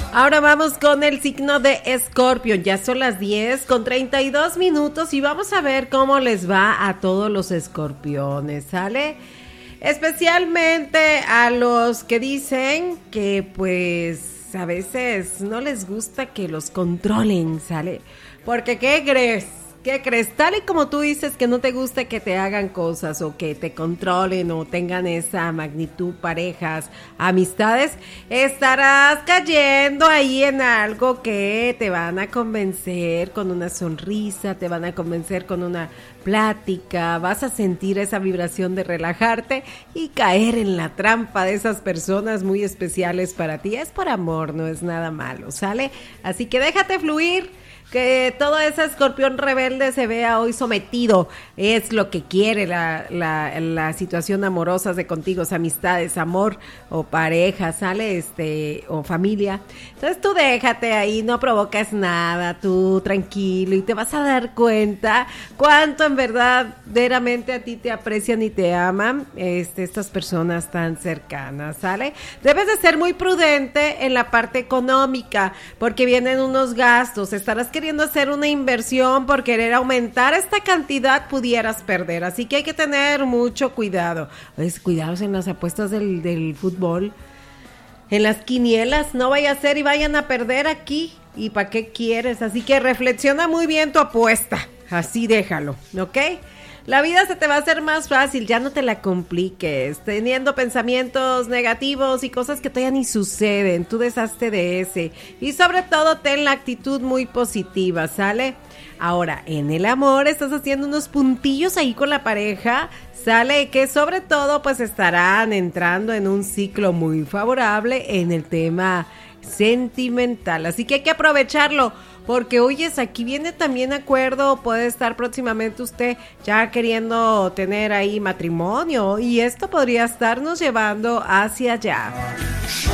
Ahora vamos con el signo de Escorpio. Ya son las 10:32 y vamos a ver cómo les va a todos los escorpiones, ¿sale? Especialmente a los que dicen que pues a veces no les gusta que los controlen, ¿sale? Porque ¿qué crees? ¿Qué crees? Tal y como tú dices que no te gusta que te hagan cosas o que te controlen o tengan esa magnitud, parejas, amistades, estarás cayendo ahí en algo que te van a convencer con una sonrisa, te van a convencer con una plática, vas a sentir esa vibración de relajarte y caer en la trampa de esas personas muy especiales para ti. Es por amor, no es nada malo, ¿sale? Así que déjate fluir. Que todo ese escorpión rebelde se vea hoy sometido, es lo que quiere la situación amorosa de contigo, amistades, amor o pareja, ¿sale? O familia. Entonces tú déjate ahí, no provocas nada, tú tranquilo y te vas a dar cuenta cuánto en verdad verdaderamente a ti te aprecian y te aman estas personas tan cercanas, ¿sale? Debes de ser muy prudente en la parte económica porque vienen unos gastos, estarás queriendo hacer una inversión por querer aumentar esta cantidad, pudieras perder, así que hay que tener mucho cuidado. Cuidados en las apuestas del fútbol, en las quinielas, no vaya a ser y vayan a perder aquí, y para qué quieres, así que reflexiona muy bien tu apuesta, así déjalo, ¿ok? La vida se te va a hacer más fácil, ya no te la compliques, teniendo pensamientos negativos y cosas que todavía ni suceden, tú deshazte de ese. Y sobre todo ten la actitud muy positiva, ¿sale? Ahora, en el amor estás haciendo unos puntillos ahí con la pareja, ¿sale? Que sobre todo pues estarán entrando en un ciclo muy favorable en el tema sentimental, así que hay que aprovecharlo. Porque oyes, aquí viene también acuerdo, puede estar próximamente usted ya queriendo tener ahí matrimonio y esto podría estarnos llevando hacia allá.